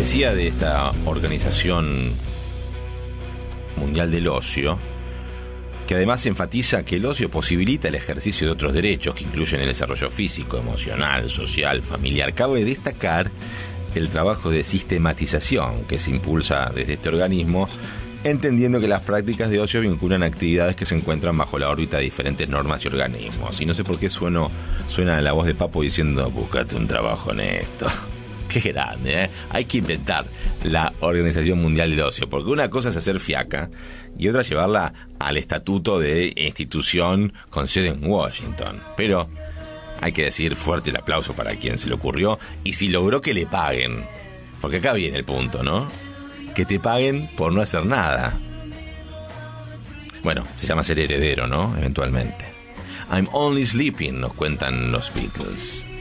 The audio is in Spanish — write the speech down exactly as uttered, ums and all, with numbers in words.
decía de esta Organización Mundial del Ocio, que además enfatiza que el ocio posibilita el ejercicio de otros derechos que incluyen el desarrollo físico, emocional, social, familiar. Cabe destacar el trabajo de sistematización que se impulsa desde este organismo, entendiendo que las prácticas de ocio vinculan actividades que se encuentran bajo la órbita de diferentes normas y organismos. Y no sé por qué sueno, suena la voz de Papo diciendo, búscate un trabajo honesto. Qué grande, ¿eh? Hay que inventar la Organización Mundial del Ocio, porque una cosa es hacer fiaca y otra llevarla al estatuto de institución con sede en Washington. Pero hay que decir fuerte el aplauso para quien se le ocurrió y si logró que le paguen. Porque acá viene el punto, ¿no? Que te paguen por no hacer nada. Bueno, se llama ser heredero, ¿no? Eventualmente. I'm only sleeping, nos cuentan los Beatles.